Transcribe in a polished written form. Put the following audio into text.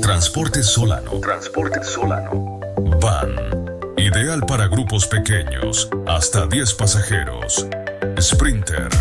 Transporte Solano. Transporte Solano. Van. Ideal para grupos pequeños, hasta 10 pasajeros. Sprinter.